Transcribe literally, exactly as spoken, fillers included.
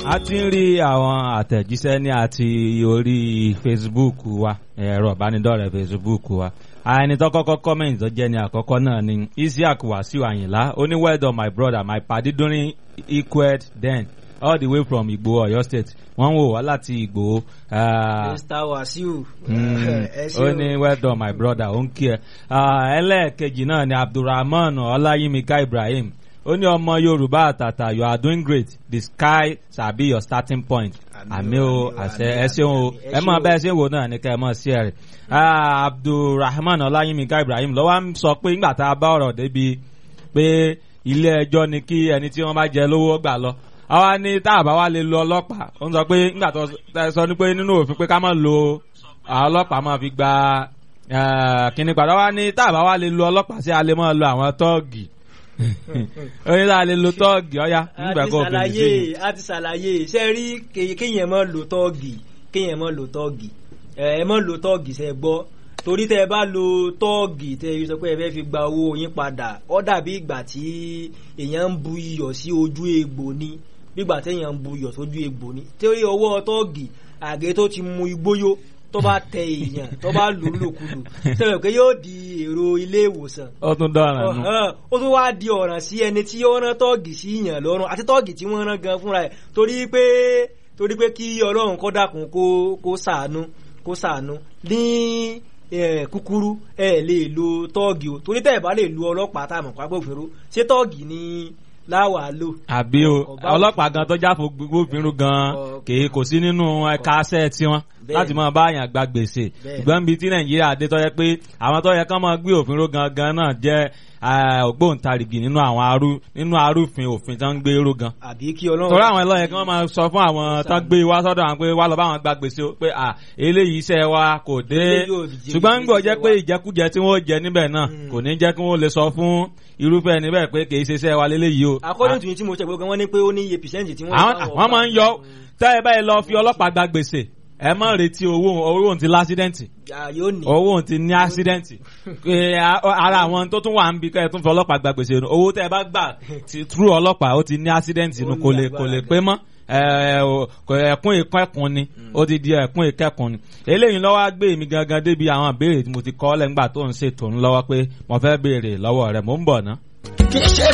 a ti ń rí àwọn àtẹ̀jíṣẹ́ ní àti orí Facebook wa ẹ̀rọ ìbánidọ́rẹ̀ẹ́ Facebook wa ẹni tó kọ́kọ́ comment tó jẹ́ ní àkọ́kọ́ náà ni Isiaq Wasiu Ayinla ó ní well done my brother my padi during equed then all the way from Igbo Oyo State wọ́n wò wá láti Igbo. Mister Wasiu ó ní well done my brother ó ń kí ẹ. ẹlẹ́ẹ̀kejì náà ni Abdulrahman Ọláyímíká Ibrahim ó ní ọmọ Yorùbá àtàtà you are doing great the sky shall be your starting point. àmì o àṣẹ ẹ ṣeun o ẹ mọ bẹ́ẹ̀ ṣe ń wò náà ní ká ẹ mọ̀ sí ẹ rẹ̀. Abdulrahman Ọláyímíká Ibrahim ló wá ń sọ pé nígbà tá a bá ọ̀rọ̀ débi pé ilé ẹjọ́ ni kí ẹni tí wọ́n bá jẹ lówó gbà lọ àwa ní tá a bá wá lè lo ọlọ́pàá ó ń sọ pé nígbà tó sọ ní pé nínú òfin pé ká má lo ọlọ́pàá máa fi gba kíní padà wá ní tá a bá wá lè lo ọlọ́pàá sí a lè máa lo àwọn tọ́ọ̀gì oyin tá a lè lo tọ́ọ̀gì ọ̀ya nígbà kó o fi sí i. a ti ṣàlàyé ṣe rí kéèyàn máa lo tọ́ọ̀gì kéèyàn máa lo tọ́ọ̀gì ẹ máa lo tọ́ọ̀gì ṣe gbọ́ torí tẹ́ ẹ bá lo tọ́ọ̀gì tẹ́ ẹ sọ pé ẹ fẹ́ fi gba owó yín padà ó dàbí ìgbà tí èèyàn ń bu iyọ̀ sí ojú egbò ni bígbà téèyàn ń bu iyọ̀ sójú egbò ni torí ọwọ́ tọ́ọ̀gì àgé tó ti mu igbóyó tó bá tẹ èèyàn tó bá lò lòkulò sẹ́wọ̀n pé yóò di èrò ilé ìwòsàn. ó tún dọ̀ràn nù. ó tún wá di ọ̀ràn sí ẹni tí ó rán tọ́ọ̀gì sí yàn lọ́rùn àti tọ́ọ̀gì tí wọ́n rán gan fúnra ẹ̀ torí pé torí pé kí Ọlọ́run kó dákun kó kó ṣàánú kó ṣàánú ní kúkúrú ẹ lè lo tọ́ọ̀gì o torí tẹ́ ẹ̀ bá lè lo ọlọ́pàá tá a mọ̀ pápẹ́ òfin ro ṣé tọ́ọ̀gì ni láwàá lò. àbí o ọlọ́pàá gan tó jáfo gbófinró gan kèé kò sí nínú ẹ̀ka aṣẹ́ tiwọn láti máa bá àyàn gba gbèsè ìgbọ́n bíi tí Nàìjíríà dé tó yẹ pé àwọn tó yẹ kán máa gbé òfin ró gangan náà jẹ́ ògbóǹtarìgì nínú àwọn arú nínú arúfin òfin tó ń gbé ró gan. àbí kí Ọlọ́run torí àwọn ẹlọ́yẹ kí wọ́n máa sọ fún àwọn tó gbé wá sọ́dọ̀ àwọn pé wá lọ bá àwọn gba gbèsè pé à eléyìí iṣẹ́ wa kò dé ṣùgbọ́n ń gbọ́ jẹ́ pé ìjẹkújẹ tí wọ́n jẹ níbẹ̀ náà kò ní jẹ́ kí wọ́n lè sọ fún irúfẹ́ níbẹ̀ pé kì í ṣe iṣẹ́ wa léléyìí o. according to tí mo ṣe gbogbo wọn ní pé ó ní iye percent tí wọ́n àwọn máa ń yọ tẹ́ ẹ báyìí lọ fi ọlọ́pàá gba gbèsè ẹ má retí owó owó ti lásídẹ́ǹtì owó ti ní ásídẹ́ǹtì ara àwọn tó tún wà ń bi kẹ́ ẹ tún fi ọlọ́pàá gba gbèsè owó tẹ́ ẹ bá gbà trú ọlọ́pàá ó ti ní ásídẹ́ǹtì nù kò lè kò lè pé mọ́ ẹ̀kún ìkẹ́kùn ni ó ti di ẹ̀kún ìkẹ́kùn ni eléyìí lọ́wọ́ gbé mi gangan débi àwọn ìbéèrè tí mo ti kọ́ lẹ́ngbà tó ń ṣètò ńlọ́wọ́ pé mo fẹ́ béèrè lọ́wọ́ rẹ̀ mò ń bọ̀ ná.